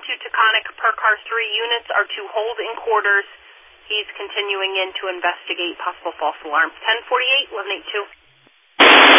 to Taconic per car 3 units are to hold in quarters. He's continuing in to investigate possible false alarms. 1048, 1182.